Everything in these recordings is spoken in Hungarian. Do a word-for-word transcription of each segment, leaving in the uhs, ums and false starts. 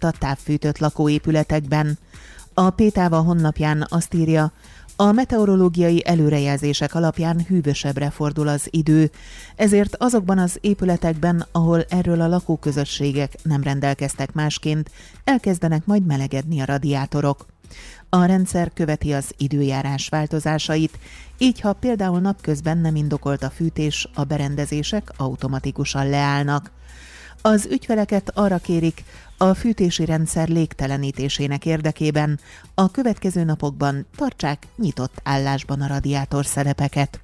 a távfűtött lakóépületekben. A Pétáva honlapján azt írja, a meteorológiai előrejelzések alapján hűvösebbre fordul az idő, ezért azokban az épületekben, ahol erről a lakóközösségek nem rendelkeztek másként, elkezdenek majd melegedni a radiátorok. A rendszer követi az időjárás változásait, így ha például napközben nem indokolt a fűtés, a berendezések automatikusan leállnak. Az ügyfeleket arra kérik, a fűtési rendszer légtelenítésének érdekében a következő napokban tartsák nyitott állásban a radiátorszerepeket.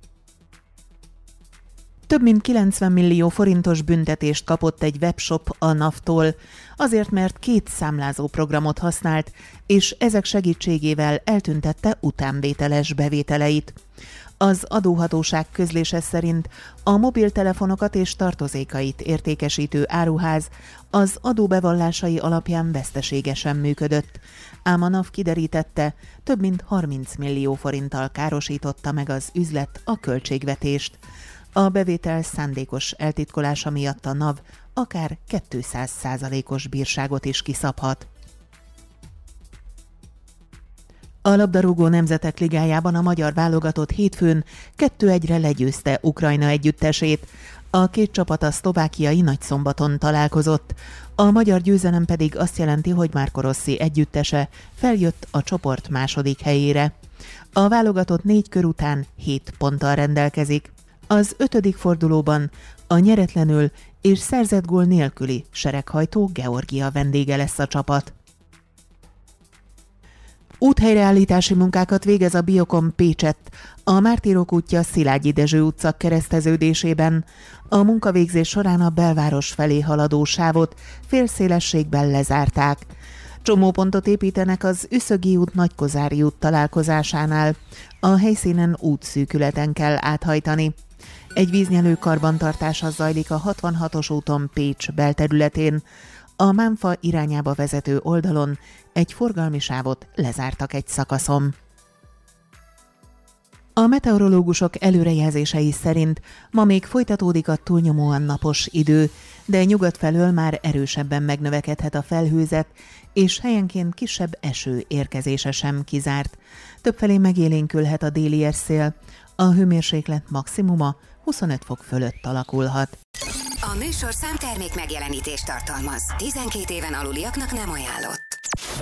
Több mint kilencven millió forintos büntetést kapott egy webshop a náv-tól, azért mert két számlázó programot használt, és ezek segítségével eltüntette utánvételes bevételeit. Az adóhatóság közlése szerint a mobiltelefonokat és tartozékait értékesítő áruház az adóbevallásai alapján veszteségesen működött, ám a náv kiderítette, több mint harminc millió forinttal károsította meg az üzlet a költségvetést. A bevétel szándékos eltitkolása miatt a náv akár kétszáz százalékos bírságot is kiszabhat. A labdarúgó nemzetek ligájában a magyar válogatott hétfőn kettő egyre legyőzte Ukrajna együttesét. A két csapat a szlovákiai Nagyszombaton találkozott. A magyar győzelem pedig azt jelenti, hogy Marco Rossi együttese feljött a csoport második helyére. A válogatott négy kör után hét ponttal rendelkezik. Az ötödik fordulóban a nyeretlenül és szerzett gól nélküli sereghajtó Georgia vendége lesz a csapat. Úthelyreállítási munkákat végez a Biokom Pécsett, a Mártírok útja Szilágyi Dezső utca kereszteződésében. A munkavégzés során a belváros felé haladó sávot félszélességben lezárták. Csomópontot építenek az Üszögi út Nagykozári út találkozásánál. A helyszínen útszűkületen kell áthajtani. Egy víznyelő karbantartása zajlik a hatvanhatos úton Pécs belterületén. A Mánfa irányába vezető oldalon egy forgalmi sávot lezártak egy szakaszon. A meteorológusok előrejelzései szerint ma még folytatódik a túlnyomóan napos idő, de nyugat felől már erősebben megnövekedhet a felhőzet, és helyenként kisebb eső érkezése sem kizárt. Többfelé megélénkülhet a déli erszél, a hőmérséklet maximuma huszonöt fok fölött alakulhat. A műsorszám termék megjelenítést tartalmaz. tizenkét éven aluliaknak nem ajánlott.